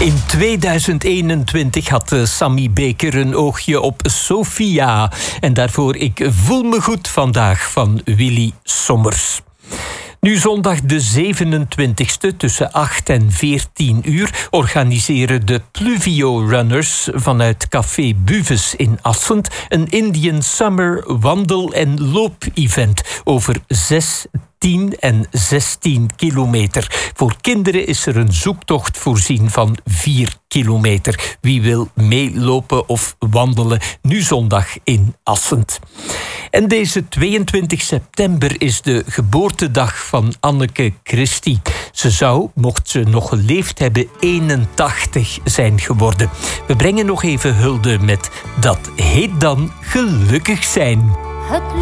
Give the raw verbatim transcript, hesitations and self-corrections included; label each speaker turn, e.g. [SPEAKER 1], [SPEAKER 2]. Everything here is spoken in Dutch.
[SPEAKER 1] In tweeduizend eenentwintig had Sammy Baker een oogje op Sophia. En daarvoor Ik voel me goed vandaag van Willy Sommers. Nu zondag de zevenentwintigste tussen acht en veertien uur organiseren de Pluvio Runners vanuit Café Buves in Assend een Indian Summer wandel- en loop-event over zes, tien en zestien kilometer. Voor kinderen is er een zoektocht voorzien van vier kilometer. Wie wil meelopen of wandelen, nu zondag in Assend. En deze tweeëntwintig september is de geboortedag van Anneke Christie. Ze zou, mocht ze nog geleefd hebben, eenentachtig zijn geworden. We brengen nog even hulde met Dat heet dan gelukkig zijn. Het